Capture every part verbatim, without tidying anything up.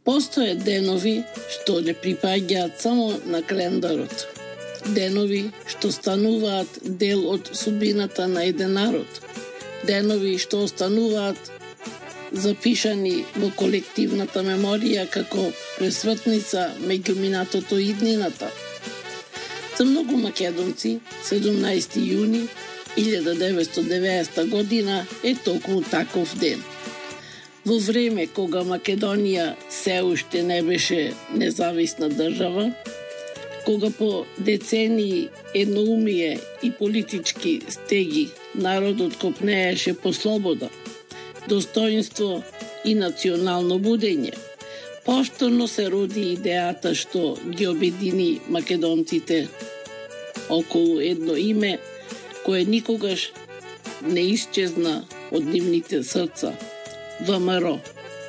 Постоje денови што не припаѓаат само на календарот. Денови што стануваат дел од судбината на еден народ. Денови што остануваат запишани во колективната меморија како пресвртница меѓу минатото и иднината. За многу македонци, седумнаесети јуни илјада деветстотини и деветдесета година е токму таков ден. Во време кога Македонија се уште не беше независна држава, кога по децении едноумие и политички стеги народот копнееше по слобода, достоинство и национално будење, повторно се роди идејата што ги обедини македонците околу едно име кое никогаш не исчезна од нивните срца – ВМРО.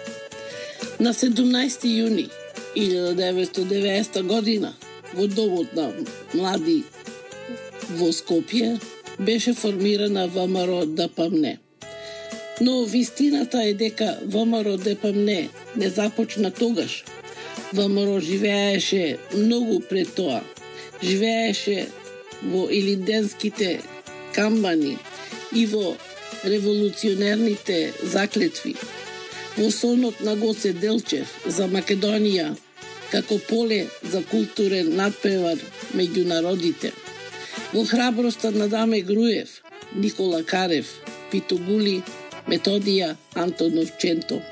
На седумнаесети јуни илјада деветстотини и деветдесета година во домот на млади во Скопје беше формирана ВМРО ДПМНЕ. Но вистината е дека ВМРО ДПМНЕ не започна тогаш. ВМРО живееше многу пред тоа. Живееше во илинденските камбани и во револуционерните заклетви, во сонот на Гоце Делчев за Македонија како поле за културен надпревар меѓу народите, во храброста на Даме Груев, Никола Карев, Пито Гули, Методија Антонов Ченто.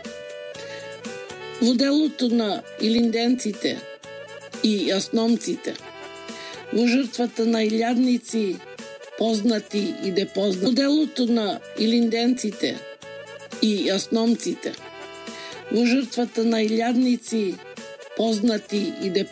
Во делото на илинденците и јасномците, во жртвата на илјадници познати и депознати, во делото на илинденците и јасномците, во жртвата на илјадници познати и депознати,